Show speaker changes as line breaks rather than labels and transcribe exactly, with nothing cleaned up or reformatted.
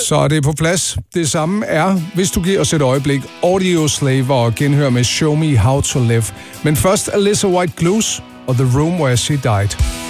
Så er det på plads. Det samme er, hvis du giver os et øjeblik, Audioslave og genhør med Show Me How to Live. Men først Alyssa White Glues og The Room Where She Died.